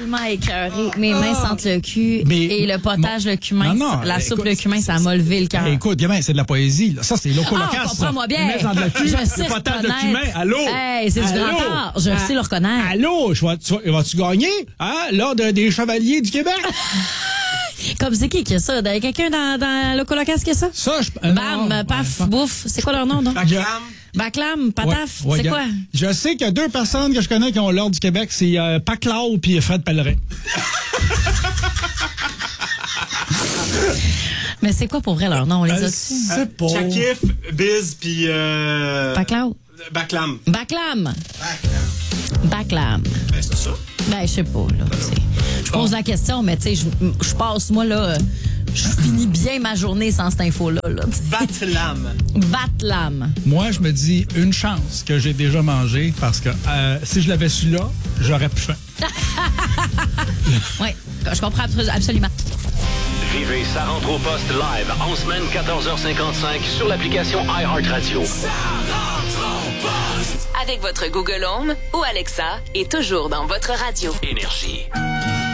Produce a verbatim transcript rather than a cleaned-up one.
tellement écœurée. Mes mains sentent le cul. Mais- et le potage, le cumin, Non, non, la écoute, soupe, le cumin, ça m'a levé le cœur. Hey, écoute, gamin, c'est de la poésie. Là. Ça, c'est loco Ah, local. comprends-moi bien. Mets dans de la cul, Je le sais potage de reconnaître. cumin. Allô? Hey, c'est du Allô? grand art. Je Ah, sais le reconnaître. Allô? Je vais- tu vas- Vas-tu gagner? Hein? L'ordre des chevaliers du Québec? Comme c'est qui qui a ça? Il y a quelqu'un dans, dans le colocasse qui a ça? Ça, je... euh, Bam, non, paf, ouais, bouffe. C'est quoi leur nom, donc? Je- Baclam, pataf, Ouais, ouais, c'est y a- quoi? Je sais qu'il y a deux personnes que je connais qui ont l'ordre du Québec. C'est euh, Paclao puis Fred Pellerin. Mais c'est quoi pour vrai leur nom? On les a-tu? C'est pas... Chakif, Biz, puis... Euh... Baclao? Baclam. Baclam. Baclam. Ben, c'est ça. Ben, je sais pas, là. tu sais. Je pose la question, mais tu sais, je je passe, moi, là, je finis bien ma journée sans cette info-là. Là, tu sais. Batlam. Batlam. Moi, je me dis une chance que j'ai déjà mangé parce que euh, si je l'avais su là, j'aurais plus faim. Oui, je comprends absolument. Vivez Ça rentre au poste live en semaine quatorze heures cinquante-cinq sur l'application iHeartRadio. Avec votre Google Home ou Alexa et toujours dans votre radio. Énergie.